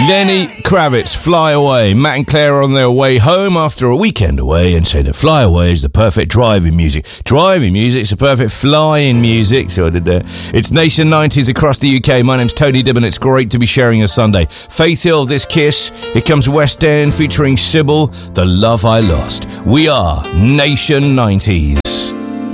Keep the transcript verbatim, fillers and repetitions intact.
Lenny Kravitz, Fly Away. Matt and Claire are on their way home after a weekend away and say that Fly Away is the perfect driving music. Driving music is the perfect flying music. So I did that. It's Nation nineties across the U K. My name's Tony Dibben. It's great to be sharing your Sunday. Faith Hill, This Kiss. Here comes West End featuring Sybil, The Love I Lost. We are Nation nineties.